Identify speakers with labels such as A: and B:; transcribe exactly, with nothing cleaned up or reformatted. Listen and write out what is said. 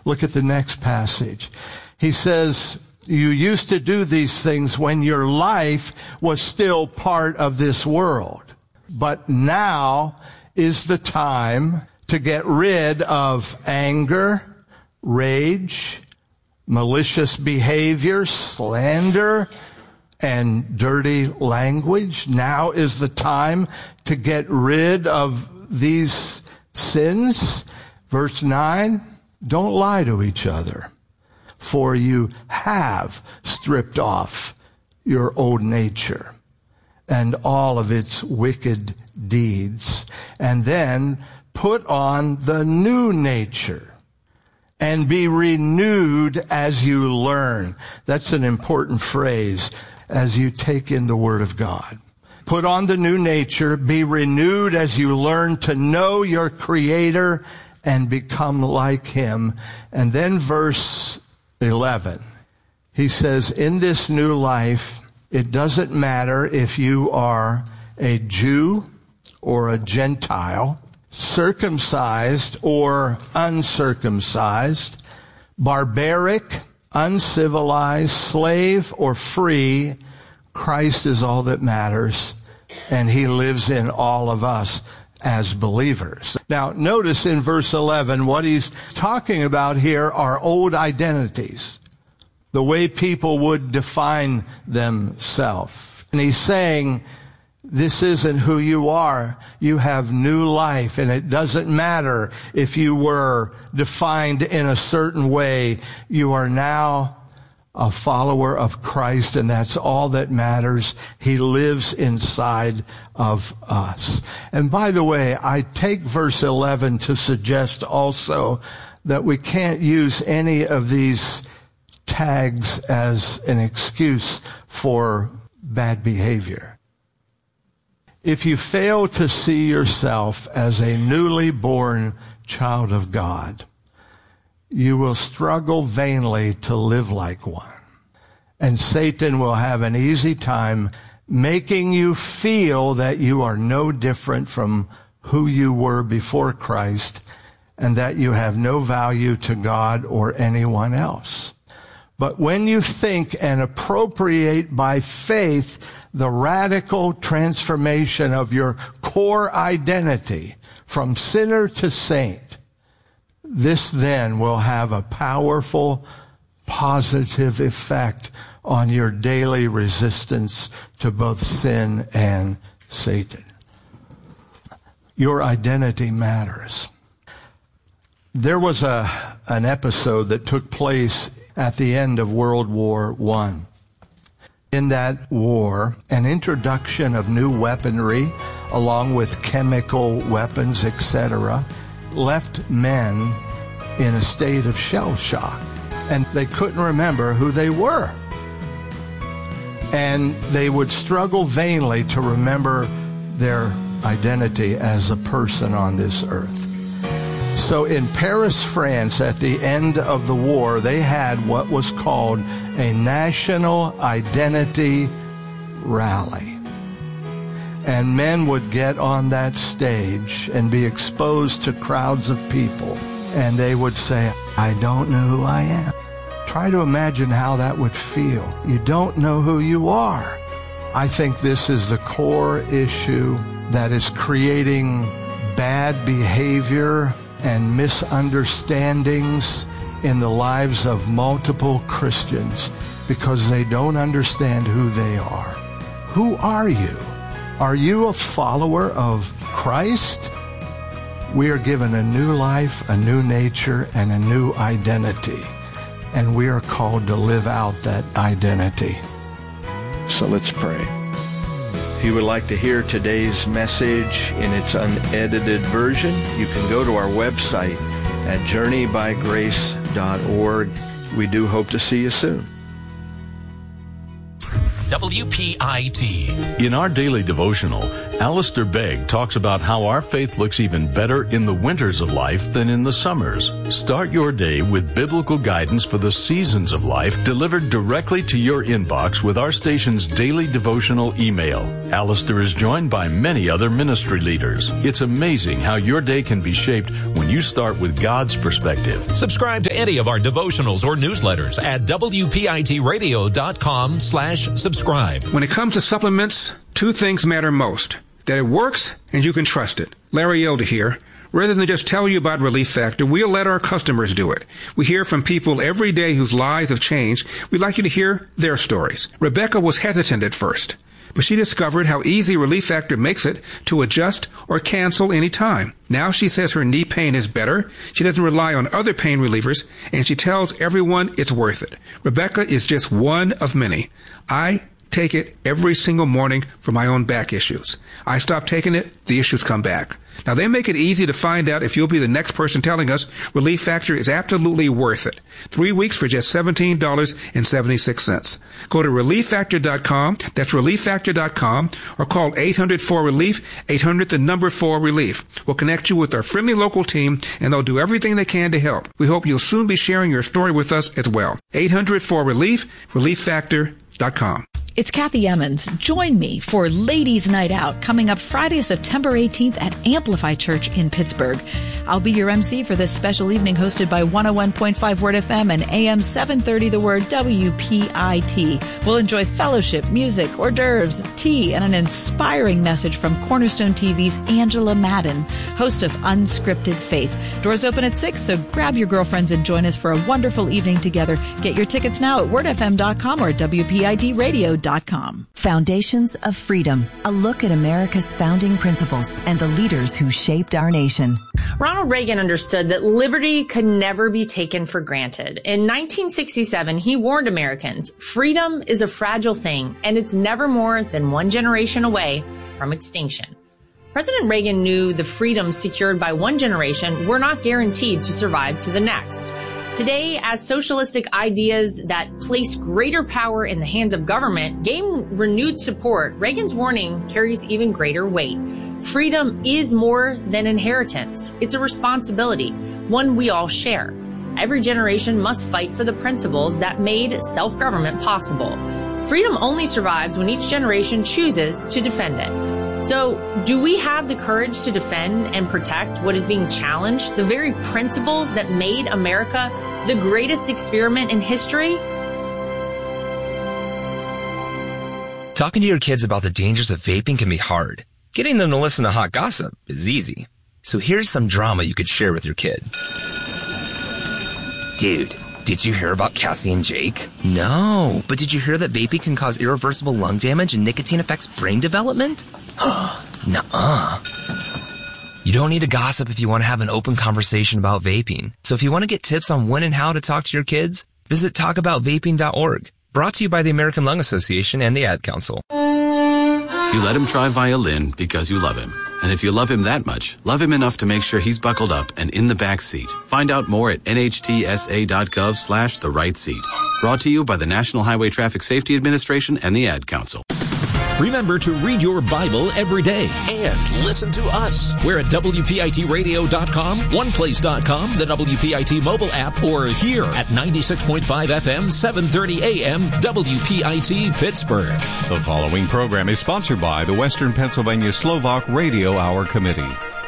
A: Look at the next passage. He says, you used to do these things when your life was still part of this world. But now is the time to get rid of anger, rage, malicious behavior, slander, and dirty language. Now is the time to get rid of these sins. Verse nine, don't lie to each other, for you have stripped off your old nature and all of its wicked deeds, and then put on the new nature and be renewed as you learn. That's an important phrase as you take in the Word of God. Put on the new nature, be renewed as you learn to know your Creator and become like Him. And then verse eleven, he says, in this new life, it doesn't matter if you are a Jew or a Gentile, circumcised or uncircumcised, barbaric, uncivilized, slave or free. Christ is all that matters, and He lives in all of us as believers. Now, notice in verse eleven, what he's talking about here are old identities, the way people would define themselves. And he's saying, this isn't who you are. You have new life, and it doesn't matter if you were defined in a certain way. You are now a follower of Christ, and that's all that matters. He lives inside of us. And by the way, I take verse eleven to suggest also that we can't use any of these tags as an excuse for bad behavior. If you fail to see yourself as a newly born child of God, you will struggle vainly to live like one. And Satan will have an easy time making you feel that you are no different from who you were before Christ, and that you have no value to God or anyone else. But when you think and appropriate by faith the radical transformation of your core identity from sinner to saint, this then will have a powerful, positive effect on your daily resistance to both sin and Satan. Your identity matters. There was a an episode that took place at the end of World War One. In that war, an introduction of new weaponry, along with chemical weapons, et cetera, left men in a state of shell shock, and they couldn't remember who they were. And they would struggle vainly to remember their identity as a person on this earth. So in Paris, France, at the end of the war, they had what was called a national identity rally. And men would get on that stage and be exposed to crowds of people, and they would say, I don't know who I am. Try to imagine how that would feel. You don't know who you are. I think this is the core issue that is creating bad behavior and misunderstandings in the lives of multiple Christians because they don't understand who they are. Who are you? Are you a follower of Christ? We are given a new life, a new nature, and a new identity. And we are called to live out that identity. So let's pray. If you would like to hear today's message in its unedited version, you can go to our website at journey by grace dot org. We do hope to see you soon.
B: W P I T.
C: In our daily devotional, Alistair Begg talks about how our faith looks even better in the winters of life than in the summers. Start your day with biblical guidance for the seasons of life delivered directly to your inbox with our station's daily devotional email. Alistair is joined by many other ministry leaders. It's amazing how your day can be shaped when you start with God's perspective.
B: Subscribe to any of our devotionals or newsletters at W P I T radio dot com slash subscribe.
D: When it comes to supplements, two things matter most. That it works and you can trust it. Larry Elder here. Rather than just tell you about Relief Factor, we'll let our customers do it. We hear from people every day whose lives have changed. We'd like you to hear their stories. Rebecca was hesitant at first, but she discovered how easy Relief Factor makes it to adjust or cancel any time. Now she says her knee pain is better, she doesn't rely on other pain relievers, and she tells everyone it's worth it. Rebecca is just one of many. I take it every single morning for my own back issues. I stop taking it, the issues come back. Now, they make it easy to find out if you'll be the next person telling us Relief Factor is absolutely worth it. Three weeks for just seventeen dollars and seventy-six cents. Go to relief factor dot com, that's relief factor dot com, or call eight hundred four relief, eight hundred the number four relief. We'll connect you with our friendly local team, and they'll do everything they can to help. We hope you'll soon be sharing your story with us as well. eight hundred four relief, relief factor dot com.
E: It's Kathy Emmons. Join me for Ladies' Night Out coming up Friday, September eighteenth at Amplify Church in Pittsburgh. I'll be your M C for this special evening hosted by one oh one point five Word F M and A M seven thirty The Word W P I T. We'll enjoy fellowship, music, hors d'oeuvres, tea, and an inspiring message from Cornerstone T V's Angela Madden, host of Unscripted Faith. Doors open at six, so grab your girlfriends and join us for a wonderful evening together. Get your tickets now at word f m dot com or W P I T radio dot com.
F: Foundations of Freedom, a look at America's founding principles and the leaders who shaped our nation.
G: Ronald Reagan understood that liberty could never be taken for granted. In nineteen sixty-seven, he warned Americans, freedom is a fragile thing, and it's never more than one generation away from extinction. President Reagan knew the freedoms secured by one generation were not guaranteed to survive to the next. Today, as socialistic ideas that place greater power in the hands of government gain renewed support, Reagan's warning carries even greater weight. Freedom is more than inheritance. It's a responsibility, one we all share. Every generation must fight for the principles that made self-government possible. Freedom only survives when each generation chooses to defend it. So, do we have the courage to defend and protect what is being challenged, the very principles that made America the greatest experiment in history?
H: Talking to your kids about the dangers of vaping can be hard. Getting them to listen to hot gossip is easy. So here's some drama you could share with your kid. Dude, did you hear about Cassie and Jake? No, but did you hear that vaping can cause irreversible lung damage and nicotine affects brain development? Nuh-uh. You don't need to gossip if you want to have an open conversation about vaping. So if you want to get tips on when and how to talk to your kids, visit talk about vaping dot org. Brought to you by the American Lung Association and the Ad Council.
I: You let him try violin because you love him. And if you love him that much, love him enough to make sure he's buckled up and in the back seat. Find out more at N H T S A dot gov slash the right seat. Brought to you by the National Highway Traffic Safety Administration and the Ad Council.
B: Remember to read your Bible every day and listen to us. We're at W P I T radio dot com, one place dot com, the W P I T mobile app, or here at ninety-six point five F M, seven thirty A M, W P I T Pittsburgh.
J: The following program is sponsored by the Western Pennsylvania Slovak Radio Hour Committee.